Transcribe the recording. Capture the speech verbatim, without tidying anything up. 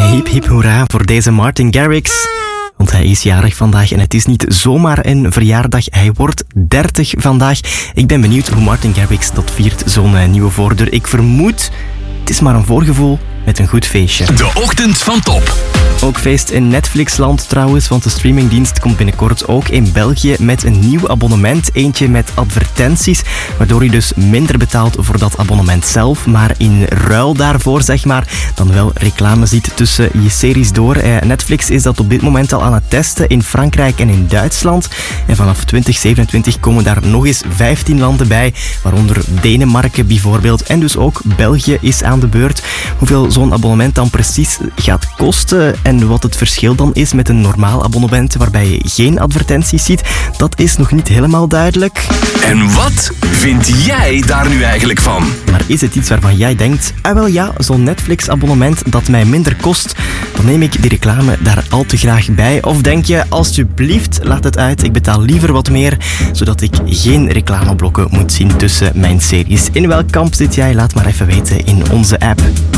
Hip hip hoera voor deze Martin Garrix. Want hij is jarig vandaag en het is niet zomaar een verjaardag. Hij wordt dertig vandaag. Ik ben benieuwd hoe Martin Garrix dat viert, zo'n uh, nieuwe voordeur. Ik vermoed, het is maar een voorgevoel met een goed feestje. De ochtend van Top. Ook feest in Netflixland trouwens, want de streamingdienst komt binnenkort ook in België met een nieuw abonnement. Eentje met advertenties, waardoor je dus minder betaalt voor dat abonnement zelf, maar in ruil daarvoor, zeg maar, dan wel reclame ziet tussen je series door. Eh, Netflix is dat op dit moment al aan het testen in Frankrijk en in Duitsland. En vanaf twintig zevenentwintig komen daar nog eens vijftien landen bij, waaronder Denemarken bijvoorbeeld. En dus ook België is aan de beurt. Hoeveel zo'n abonnement dan precies gaat kosten en wat het verschil dan is met een normaal abonnement waarbij je geen advertenties ziet, dat is nog niet helemaal duidelijk. En wat vind jij daar nu eigenlijk van? Maar is het iets waarvan jij denkt, ah wel ja, zo'n Netflix-abonnement dat mij minder kost, dan neem ik die reclame daar al te graag bij? Of denk je, alsjeblieft, laat het uit, ik betaal liever wat meer, zodat ik geen reclameblokken moet zien tussen mijn series. In welk kamp zit jij? Laat maar even weten in onze app.